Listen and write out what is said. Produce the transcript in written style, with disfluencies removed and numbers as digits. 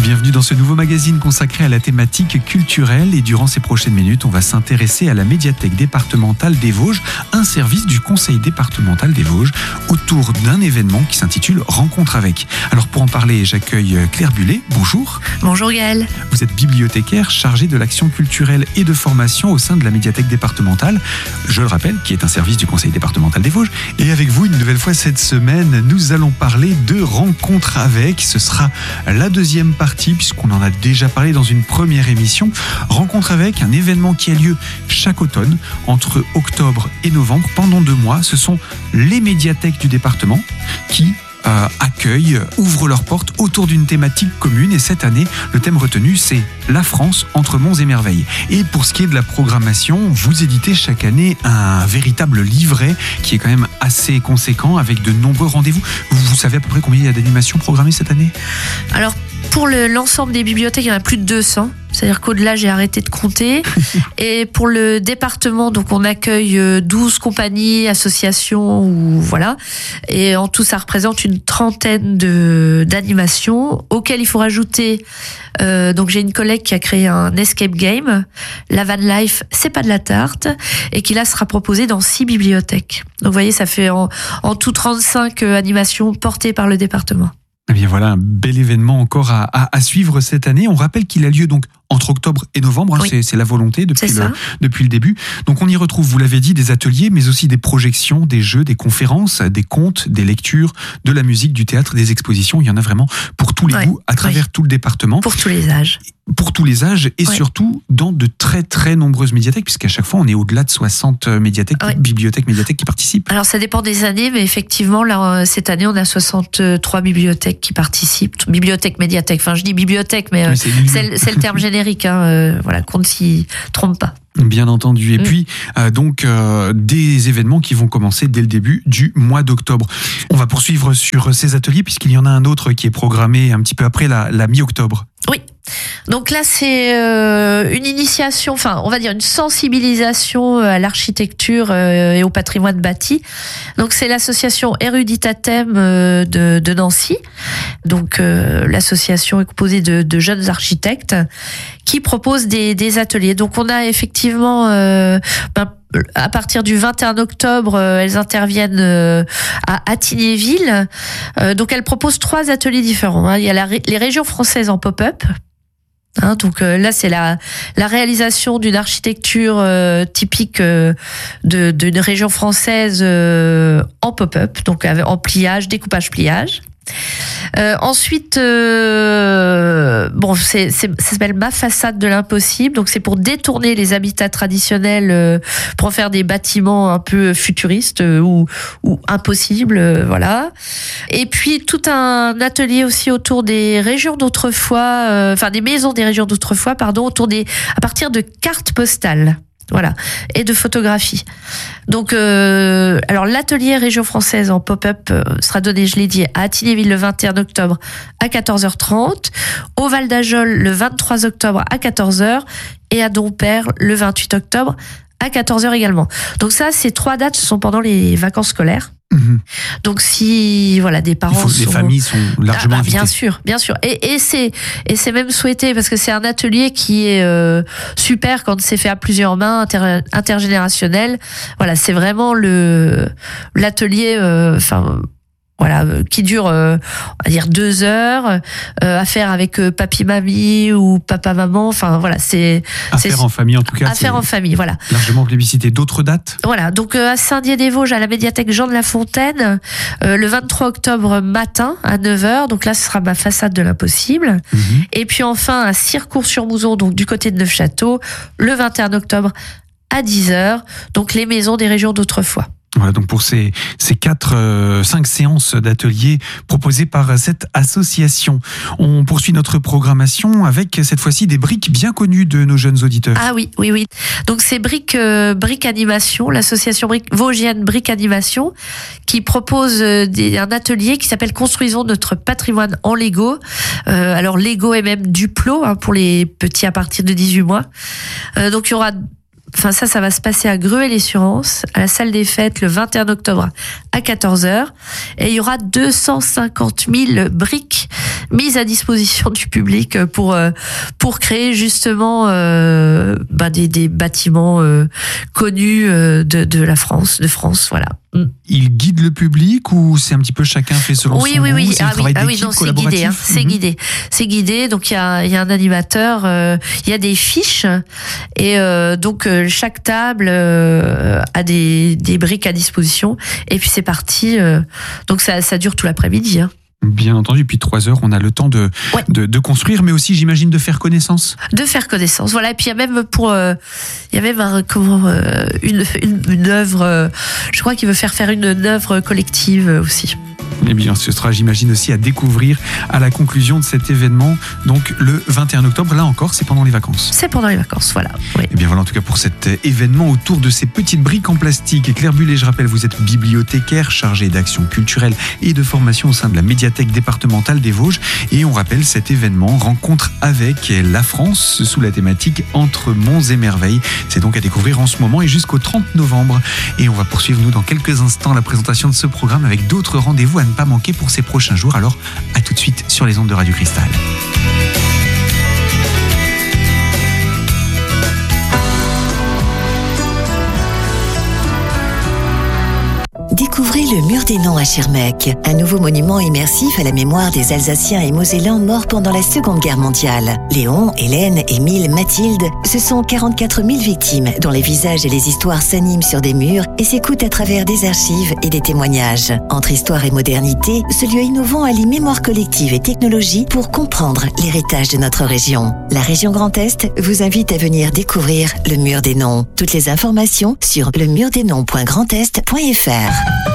Bienvenue dans ce nouveau magazine consacré à la thématique culturelle et durant ces prochaines minutes, on va s'intéresser à la médiathèque départementale des Vosges, un service du conseil départemental des Vosges autour d'un événement qui s'intitule Rencontre avec. Alors pour en parler, j'accueille Claire Bullet. Bonjour. Bonjour Gaël. Vous êtes bibliothécaire chargée de l'action culturelle et de formation au sein de la médiathèque départementale, je le rappelle, qui est un service du conseil départemental des Vosges. Et avec vous, une nouvelle fois cette semaine, nous allons parler de Rencontre avec. Ce sera la deuxième partie, puisqu'on en a déjà parlé dans une première émission. Rencontre avec, un événement qui a lieu chaque automne, entre octobre et novembre, pendant 2 mois. Ce sont les médiathèques du département qui accueillent, ouvrent leurs portes autour d'une thématique commune. Et cette année, le thème retenu, c'est la France entre monts et merveilles. Et pour ce qui est de la programmation, vous éditez chaque année un véritable livret qui est quand même assez conséquent, avec de nombreux rendez-vous. Vous savez à peu près combien il y a d'animations programmées cette année ? Alors, pour l'ensemble des bibliothèques, il y en a plus de 200. C'est-à-dire qu'au-delà, j'ai arrêté de compter. Et pour le département, donc on accueille 12 compagnies, associations, ou voilà. Et en tout, ça représente une trentaine d'animations auxquelles il faut rajouter. Donc j'ai une collègue qui a créé un escape game, la Van Life, c'est pas de la tarte, et qui là sera proposé dans 6 bibliothèques. Donc vous voyez, ça fait en tout 35 animations portées par le département. Eh bien voilà, un bel événement encore à suivre cette année. On rappelle qu'il a lieu donc entre octobre et novembre, oui. C'est la volonté depuis le début. Donc on y retrouve, vous l'avez dit, des ateliers, mais aussi des projections, des jeux, des conférences, des contes, des lectures, de la musique, du théâtre, des expositions. Il y en a vraiment pour tous les goûts, à travers tout le département. Pour tous les âges. Pour tous les âges et surtout dans de très très nombreuses médiathèques, puisqu'à chaque fois on est au-delà de 60 médiathèques, médiathèques qui participent. Alors ça dépend des années, mais effectivement là, cette année on a 63 bibliothèques qui participent. Bibliothèque, médiathèque, enfin je dis bibliothèque, mais c'est le terme générique, voilà, qu'on ne s'y trompe pas. Bien entendu. Et puis, des événements qui vont commencer dès le début du mois d'octobre. On va poursuivre sur ces ateliers, puisqu'il y en a un autre qui est programmé un petit peu après la mi-octobre. Oui. Donc là, c'est une initiation, enfin, on va dire une sensibilisation à l'architecture et au patrimoine bâti. Donc c'est l'association Eruditatem de Nancy. Donc l'association est composée de jeunes architectes qui proposent des ateliers. Donc on a effectivement à partir du 21 octobre, elles interviennent à Attignéville. Donc elles proposent 3 ateliers différents. Il y a les régions françaises en pop-up. Donc là, c'est la réalisation d'une architecture typique d'une région française en pop-up, donc en pliage, découpage-pliage. Ensuite, ça s'appelle Ma façade de l'impossible. Donc c'est pour détourner les habitats traditionnels pour en faire des bâtiments un peu futuristes ou impossibles, voilà. Et puis tout un atelier aussi autour des régions d'autrefois, des maisons des régions d'autrefois, à partir de cartes postales. Voilà, et de photographie. Donc, alors l'atelier région française en pop-up sera donné, je l'ai dit, à Attignéville le 21 octobre à 14h30, au Val d'Ajol le 23 octobre à 14h et à Dompierre le 28 octobre à 14h également. Donc ça, ces 3 dates sont pendant les vacances scolaires. Donc si des parents les familles sont largement invitées. Bien sûr et c'est même souhaité, parce que c'est un atelier qui est super quand c'est fait à plusieurs mains, intergénérationnel. Voilà, c'est vraiment l'atelier qui dure on va dire 2 heures à faire avec papy mamie ou papa maman, c'est à faire en famille, en tout cas. À faire en famille, voilà. Largement plébiscité. D'autres dates ? Voilà, donc à Saint-Dié-des-Vosges, à la médiathèque Jean de La Fontaine, le 23 octobre matin à 9h, donc là ce sera Ma façade de l'impossible. Et puis enfin à Circourt-sur-Mouzon, donc du côté de Neufchâteau, le 21 octobre à 10h, donc les maisons des régions d'autrefois. Voilà, donc pour ces 5 séances d'ateliers proposées par cette association. On poursuit notre programmation avec cette fois-ci des briques bien connues de nos jeunes auditeurs. Ah oui. Donc c'est Briques Animation, l'association vosgienne Briques Animation, qui propose un atelier qui s'appelle Construisons notre patrimoine en Lego. Alors Lego et même Duplo pour les petits à partir de 18 mois. Donc il y aura ça va se passer à Gruet-les-Surences, à la salle des fêtes, le 21 octobre à 14h. Et il y aura 250 000 briques mises à disposition du public pour créer justement des bâtiments connus de la France, voilà. Il guide le public ou c'est un petit peu chacun fait selon son goût? Oui. C'est un travail d'équipe collaboratif? C'est guidé. C'est guidé. Donc il y a un animateur, il y a des fiches et donc chaque table a des briques à disposition et puis c'est parti. Donc ça dure tout l'après-midi. Bien entendu, puis 3 heures, on a le temps de construire, mais aussi, j'imagine, de faire connaissance. De faire connaissance, voilà. Et puis il y a même une œuvre. Je crois qu'il veut faire une œuvre collective aussi. Eh bien, ce sera, j'imagine, aussi à découvrir à la conclusion de cet événement. Donc, le 21 octobre, là encore, c'est pendant les vacances. C'est pendant les vacances, voilà. Oui. Eh bien, voilà, en tout cas, pour cet événement autour de ces petites briques en plastique. Et Claire Bullet, je rappelle, vous êtes bibliothécaire chargée d'action culturelle et de formation au sein de la médiathèque départementale des Vosges. Et on rappelle cet événement, rencontre avec la France, sous la thématique Entre monts et merveilles. C'est donc à découvrir en ce moment et jusqu'au 30 novembre. Et on va poursuivre, nous, dans quelques instants, la présentation de ce programme avec d'autres rendez-vous à ne pas manquer pour ces prochains jours. Alors, à tout de suite sur les ondes de Radio Cristal. Découvrez le Mur des Noms à Schirmeck, un nouveau monument immersif à la mémoire des Alsaciens et Mosellans morts pendant la Seconde Guerre mondiale. Léon, Hélène, Émile, Mathilde, ce sont 44 000 victimes dont les visages et les histoires s'animent sur des murs et s'écoutent à travers des archives et des témoignages. Entre histoire et modernité, ce lieu innovant allie mémoire collective et technologie pour comprendre l'héritage de notre région. La région Grand Est vous invite à venir découvrir le Mur des Noms. Toutes les informations sur lemurdesnoms.grandest.fr.